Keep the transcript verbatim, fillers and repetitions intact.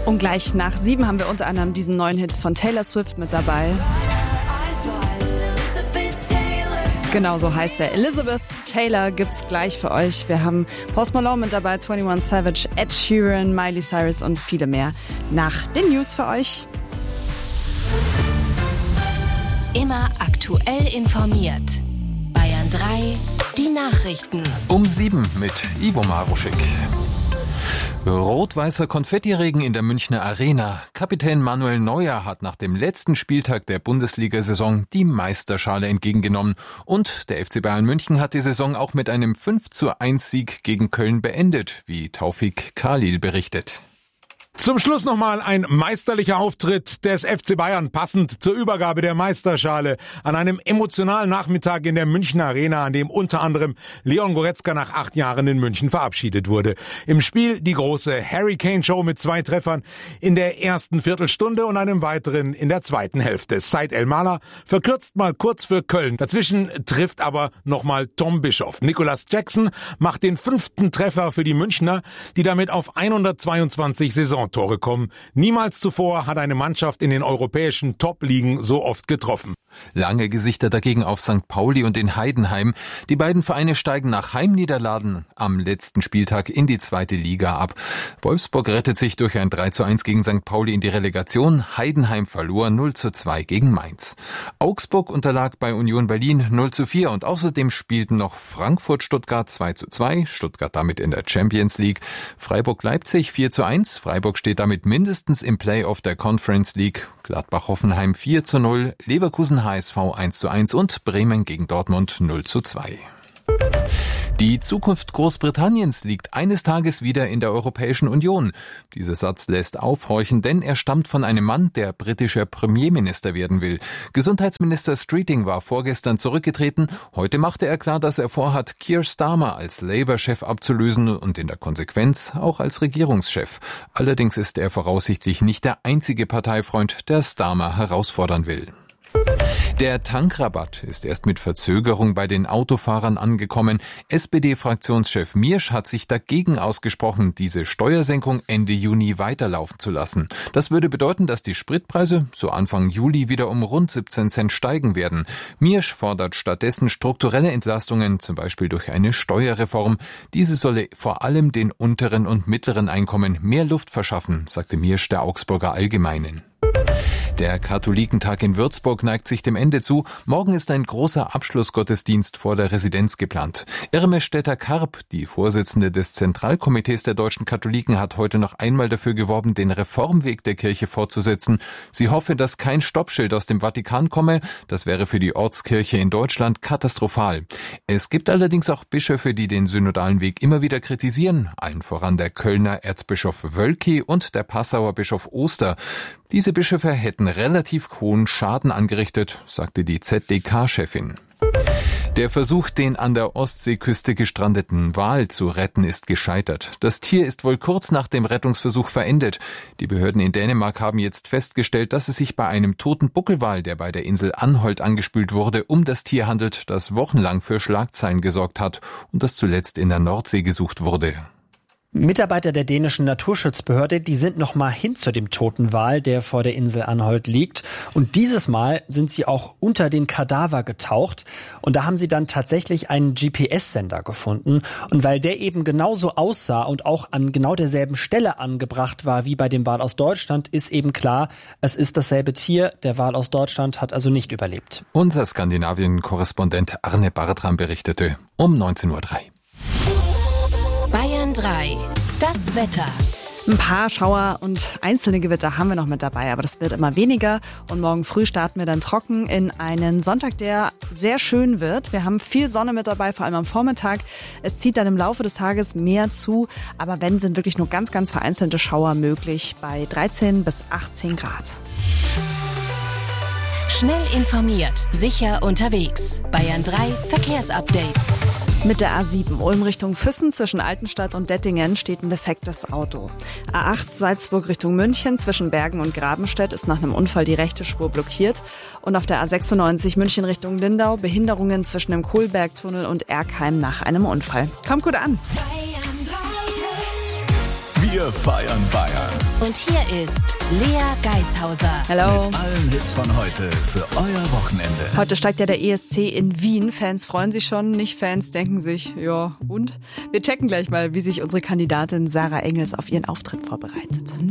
Und gleich nach sieben haben wir unter anderem diesen neuen Hit von Taylor Swift mit dabei. Genau so heißt er. Elizabeth Taylor gibt's gleich für euch. Wir haben Post Malone mit dabei, einundzwanzig Savage, Ed Sheeran, Miley Cyrus und viele mehr nach den News für euch. Immer aktuell informiert. Bayern drei, die Nachrichten. Um sieben mit Ivo Maruschik. Rot-weißer Konfettiregen in der Münchner Arena. Kapitän Manuel Neuer hat nach dem letzten Spieltag der Bundesliga-Saison die Meisterschale entgegengenommen. Und der F C Bayern München hat die Saison auch mit einem fünf zu eins Sieg gegen Köln beendet, wie Taufik Khalil berichtet. Zum Schluss nochmal ein meisterlicher Auftritt des F C Bayern, passend zur Übergabe der Meisterschale an einem emotionalen Nachmittag in der Münchner Arena, an dem unter anderem Leon Goretzka nach acht Jahren in München verabschiedet wurde. Im Spiel die große Harry-Kane-Show mit zwei Treffern in der ersten Viertelstunde und einem weiteren in der zweiten Hälfte. Said El-Mala verkürzt mal kurz für Köln. Dazwischen trifft aber nochmal Tom Bischoff. Nicolas Jackson macht den fünften Treffer für die Münchner, die damit auf hundertzweiundzwanzig Saison Tore kommen. Niemals zuvor hat eine Mannschaft in den europäischen Top-Ligen so oft getroffen. Lange Gesichter dagegen auf Sankt Pauli und in Heidenheim. Die beiden Vereine steigen nach Heimniederlagen am letzten Spieltag in die zweite Liga ab. Wolfsburg rettet sich durch ein drei zu eins gegen Sankt Pauli in die Relegation. Heidenheim verlor null zu zwei gegen Mainz. Augsburg unterlag bei Union Berlin null zu vier und außerdem spielten noch Frankfurt-Stuttgart zwei zu zwei, Stuttgart damit in der Champions League. Freiburg-Leipzig vier zu eins, Freiburg steht damit mindestens im Playoff der Conference League. Gladbach-Hoffenheim vier zu null, Leverkusen-H S V eins zu eins und Bremen gegen Dortmund null zu zwei. Die Zukunft Großbritanniens liegt eines Tages wieder in der Europäischen Union. Dieser Satz lässt aufhorchen, denn er stammt von einem Mann, der britischer Premierminister werden will. Gesundheitsminister Streeting war vorgestern zurückgetreten. Heute machte er klar, dass er vorhat, Keir Starmer als Labour-Chef abzulösen und in der Konsequenz auch als Regierungschef. Allerdings ist er voraussichtlich nicht der einzige Parteifreund, der Starmer herausfordern will. Der Tankrabatt ist erst mit Verzögerung bei den Autofahrern angekommen. S P D-Fraktionschef Miersch hat sich dagegen ausgesprochen, diese Steuersenkung Ende Juni weiterlaufen zu lassen. Das würde bedeuten, dass die Spritpreise so Anfang Juli wieder um rund siebzehn Cent steigen werden. Miersch fordert stattdessen strukturelle Entlastungen, zum Beispiel durch eine Steuerreform. Diese solle vor allem den unteren und mittleren Einkommen mehr Luft verschaffen, sagte Miersch der Augsburger Allgemeinen. Der Katholikentag in Würzburg neigt sich dem Ende zu. Morgen ist ein großer Abschlussgottesdienst vor der Residenz geplant. Irme Stetter-Karp, die Vorsitzende des Zentralkomitees der deutschen Katholiken, hat heute noch einmal dafür geworben, den Reformweg der Kirche fortzusetzen. Sie hoffe, dass kein Stoppschild aus dem Vatikan komme. Das wäre für die Ortskirche in Deutschland katastrophal. Es gibt allerdings auch Bischöfe, die den synodalen Weg immer wieder kritisieren. Allen voran der Kölner Erzbischof Wölki und der Passauer Bischof Oster. Diese Bischöfe hätten relativ hohen Schaden angerichtet, sagte die Z D K-Chefin. Der Versuch, den an der Ostseeküste gestrandeten Wal zu retten, ist gescheitert. Das Tier ist wohl kurz nach dem Rettungsversuch verendet. Die Behörden in Dänemark haben jetzt festgestellt, dass es sich bei einem toten Buckelwal, der bei der Insel Anholt angespült wurde, um das Tier handelt, das wochenlang für Schlagzeilen gesorgt hat und das zuletzt in der Nordsee gesucht wurde. Mitarbeiter der dänischen Naturschutzbehörde, die sind noch mal hin zu dem toten Wal, der vor der Insel Anholt liegt. Und dieses Mal sind sie auch unter den Kadaver getaucht. Und da haben sie dann tatsächlich einen G P S-Sender gefunden. Und weil der eben genauso aussah und auch an genau derselben Stelle angebracht war wie bei dem Wal aus Deutschland, ist eben klar, es ist dasselbe Tier. Der Wal aus Deutschland hat also nicht überlebt. Unser Skandinavien-Korrespondent Arne Bartram berichtete um neunzehn Uhr drei. Bayern drei. Das Wetter. Ein paar Schauer und einzelne Gewitter haben wir noch mit dabei, aber das wird immer weniger. Und morgen früh starten wir dann trocken in einen Sonntag, der sehr schön wird. Wir haben viel Sonne mit dabei, vor allem am Vormittag. Es zieht dann im Laufe des Tages mehr zu, aber wenn, sind wirklich nur ganz, ganz vereinzelte Schauer möglich bei dreizehn bis achtzehn Grad. Schnell informiert, sicher unterwegs. Bayern drei Verkehrsupdate. Mit der A sieben Ulm Richtung Füssen zwischen Altenstadt und Dettingen steht ein defektes Auto. A acht Salzburg Richtung München zwischen Bergen und Grabenstedt ist nach einem Unfall die rechte Spur blockiert. Und auf der A sechsundneunzig München Richtung Lindau Behinderungen zwischen dem Kohlbergtunnel und Erkheim nach einem Unfall. Kommt gut an! Wir feiern Bayern. Und hier ist Lea Geishauser. Hallo. Mit allen Hits von heute für euer Wochenende. Heute steigt ja der E S C in Wien. Fans freuen sich schon, Nicht-Fans denken sich, ja und? Wir checken gleich mal, wie sich unsere Kandidatin Sarah Engels auf ihren Auftritt vorbereitet.